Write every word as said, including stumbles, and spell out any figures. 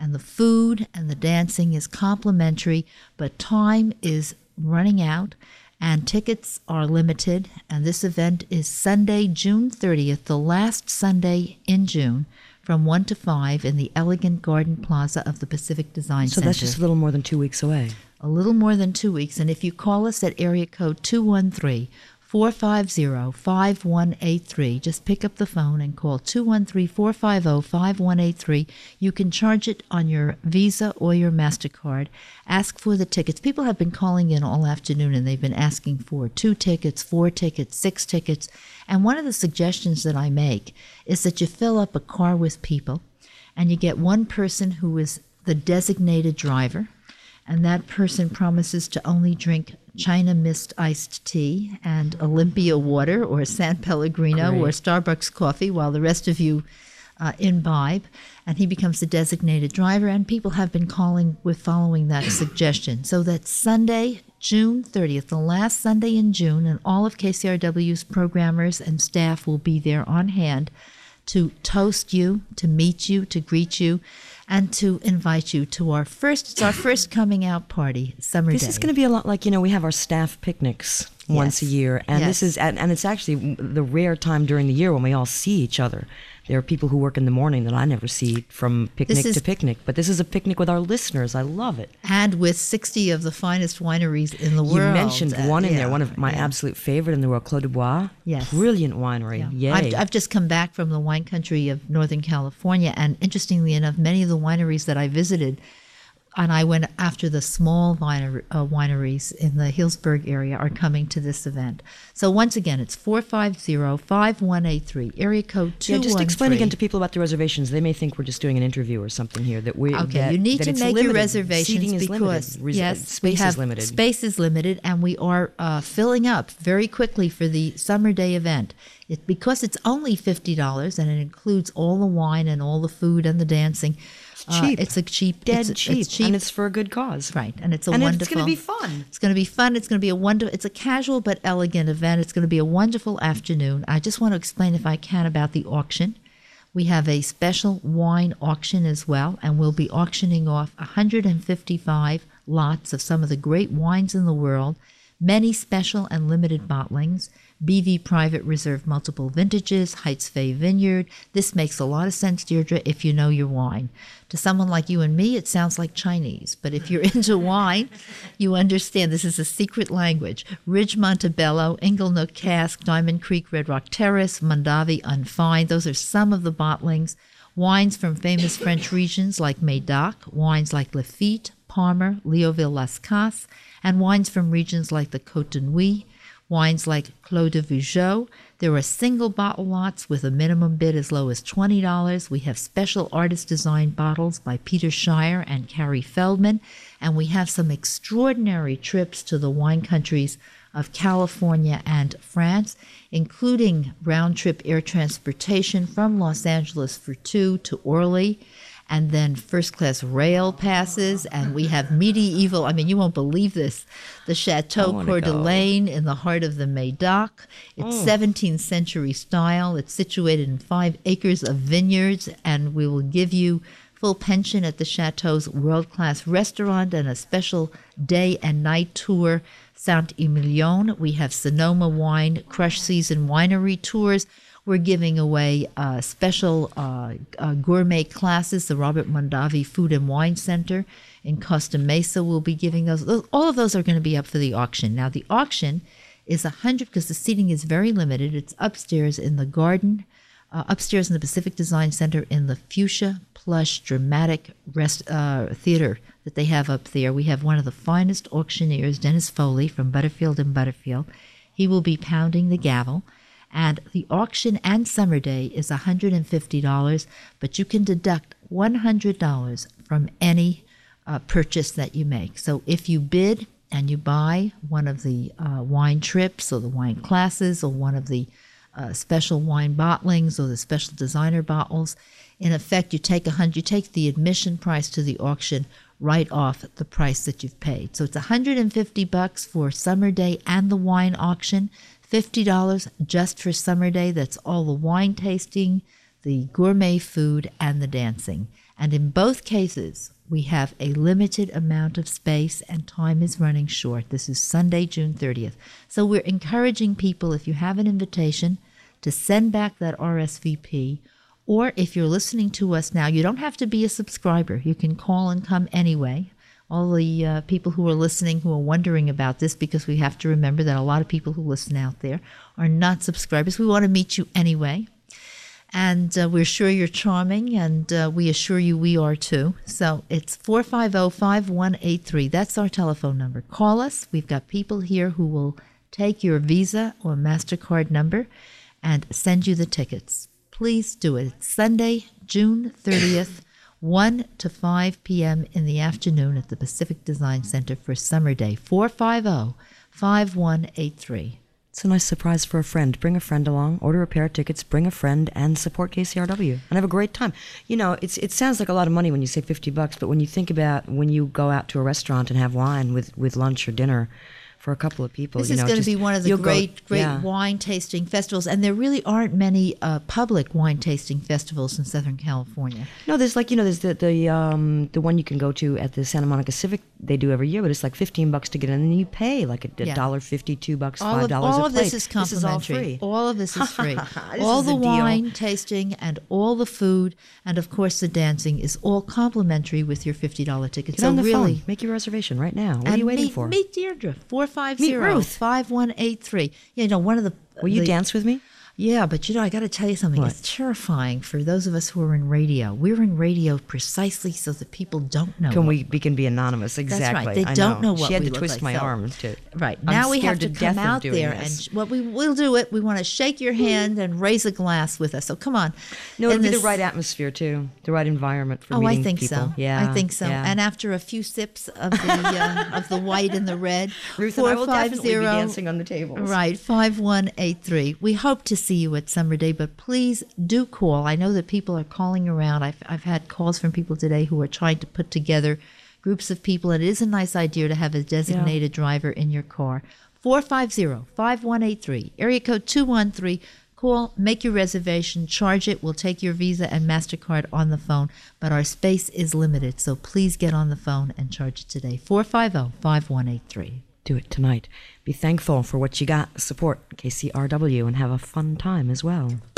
and the food and the dancing is complimentary, but time is running out and tickets are limited. And this event is Sunday, June thirtieth, the last Sunday in June, from one to five in the elegant Garden Plaza of the Pacific Design So Center. that's just a little more than two weeks away. A little more than two weeks. And if you call us at area code two one three, four five zero, five one eight three, just pick up the phone and call two one three, four five zero, five one eight three. You can charge it on your Visa or your MasterCard. Ask for the tickets. People have been calling in all afternoon and they've been asking for two tickets, four tickets, six tickets. And one of the suggestions that I make is that you fill up a car with people and you get one person who is the designated driver, and that person promises to only drink China Mist iced tea and Olympia water or San Pellegrino Great. or Starbucks coffee while the rest of you uh, imbibe, and he becomes the designated driver. And people have been calling with following that suggestion. So that Sunday, June thirtieth, the last Sunday in June, and all of K C R W's programmers and staff will be there on hand to toast you, to meet you, to greet you, and to invite you to our first, it's our first coming out party, Summer This Day. is going to be a lot like, you know, we have our staff picnics once a Yes. year, and Yes. this is, and, and it's actually the rare time during the year when we all see each other. There are people who work in the morning that I never see from picnic This is- to picnic, but this is a picnic with our listeners. I love it. And with sixty of the finest wineries in the You world. mentioned Uh, one in yeah, there, one of my yeah. absolute favorite in the world, Clos du Bois. Yes. Brilliant winery. Yay. I've, I've just come back from the wine country of Northern California, and interestingly enough, many of the wineries that I visited, and I went after the small winery, uh, wineries in the Hillsburg area, are coming to this event. So once again, it's four five zero, five one eight three, area code two one Yeah, three. just explain again to people about the reservations. They may think we're just doing an interview or something here. That we Okay, that, you need that to it's make limited. your reservations Seating is because limited. Res- yes, space we have, is limited. Space is limited, and we are uh, filling up very quickly for the Summer Day event. It, because it's only fifty dollars and it includes all the wine and all the food and the dancing. It's cheap. Uh, it's a cheap, Dead it's, cheap, it's cheap, and it's for a good cause. right? And it's a and wonderful. it's going to be fun. It's going to be fun. It's going to be a wonderful. It's a casual but elegant event. It's going to be a wonderful afternoon. I just want to explain, if I can, about the auction. We have a special wine auction as well, and we'll be auctioning off one hundred fifty-five lots of some of the great wines in the world, many special and limited bottlings, B V Private Reserve Multiple Vintages, Heights Fay Vineyard. This makes a lot of sense, Deirdre, if you know your wine. To someone like you and me, it sounds like Chinese. But if you're into wine, you understand this is a secret language. Ridge Montebello, Inglenook Cask, Diamond Creek Red Rock Terrace, Mondavi Unfined. Those are some of the bottlings. Wines from famous French regions like Médoc, wines like Lafite, Parmer, Leoville Las Casses, and wines from regions like the Côte de Nuit, wines like Clos de Vougeot. There are single bottle lots with a minimum bid as low as twenty dollars. We have special artist designed bottles by Peter Shire and Carrie Feldman. And we have some extraordinary trips to the wine countries of California and France, including round trip air transportation from Los Angeles for two to Orly, and then first-class rail passes, and we have medieval, I mean, you won't believe this, the Chateau Coeur d'Alene in the heart of the Médoc. It's seventeenth century style. It's situated in five acres of vineyards, and we will give you full pension at the Chateau's world-class restaurant and a special day and night tour. Saint-Emilion, we have Sonoma Wine Crush Season winery tours. We're giving away uh, special uh, uh, gourmet classes. The Robert Mondavi Food and Wine Center in Costa Mesa will be giving those. All of those are going to be up for the auction. Now, the auction is one hundred, because the seating is very limited. It's upstairs in the garden, uh, upstairs in the Pacific Design Center in the Fuchsia Plush Dramatic Rest, uh, Theater that they have up there. We have one of the finest auctioneers, Dennis Foley from Butterfield and Butterfield. He will be pounding the gavel. And the auction and Summer Day is one hundred fifty dollars, but you can deduct one hundred dollars from any uh, purchase that you make. So if you bid and you buy one of the uh, wine trips or the wine classes or one of the uh, special wine bottlings or the special designer bottles, in effect, you take a hundred, you take the admission price to the auction right off the price that you've paid. So it's one hundred fifty bucks for Summer Day and the wine auction. fifty dollars just for Summer Day. That's all the wine tasting, the gourmet food, and the dancing. And in both cases, we have a limited amount of space and time is running short. This is Sunday, June thirtieth. So we're encouraging people, if you have an invitation, to send back that R S V P. Or if you're listening to us now, you don't have to be a subscriber. You can call and come anyway. All the uh, people who are listening who are wondering about this, because we have to remember that a lot of people who listen out there are not subscribers. We want to meet you anyway. And uh, we're sure you're charming, and uh, we assure you we are too. So it's four five zero, five one eight three. That's our telephone number. Call us. We've got people here who will take your Visa or MasterCard number and send you the tickets. Please do it. It's Sunday, June thirtieth, one to five p.m. in the afternoon at the Pacific Design Center for Summer Day. four five zero, five one eight three. It's a nice surprise for a friend. Bring a friend along, order a pair of tickets, bring a friend, and support K C R W and have a great time. You know, it's it sounds like a lot of money when you say fifty bucks, but when you think about when you go out to a restaurant and have wine with, with lunch or dinner for a couple of people. This you is know, going just, to be one of the you'll great, go, great yeah. wine tasting festivals, and there really aren't many uh, public wine tasting festivals in Southern California. No, there's like you know, there's the the um the one you can go to at the Santa Monica Civic. They do every year, but it's like fifteen bucks to get in, and then you pay like a Yeah. dollar fifty, two bucks, All five of, dollars a all of plate. this is This is all complimentary. free. All of this is free. This all is the a deal. wine tasting and all the food, and of course the dancing is all complimentary with your fifty dollar ticket. Get so on the really, phone. Make your reservation right now. What and are you waiting meet, for? Meet Deirdre. four five Meet zero, Ruth. five one eight three. You know, one of the. Will you the, dance with me? Yeah, but you know, I got to tell you something. What? It's terrifying for those of us who are in radio. We're in radio precisely so that people don't know. Can what- we? We can be anonymous. Exactly. That's right. They I don't know, what She had we to look twist like, my so- arm to. Right. I'm Now we have scared to death come of out doing there this. and what we will do it. We want to shake your hand and raise a glass with us. So come on. No, it'll In be this- the right atmosphere too, the right environment for Oh, meeting I think people. so. Yeah, I think so. yeah. And after a few sips of the uh, of the white and the red, Ruth and I will definitely be 450 dancing on the tables. Right, five one eight three. We hope to see you at Summer Day, but please do call. I know that people are calling around. I've, I've had calls from people today who are trying to put together groups of people, and it is a nice idea to have a designated driver in your car. four five zero, five one eight three, area code two one three. Call, make your reservation, charge it. We'll take your Visa and MasterCard on the phone, but our space is limited, so please get on the phone and charge it today. four five zero, five one eight three. Do it tonight. Be thankful for what you got. Support K C R W and have a fun time as well.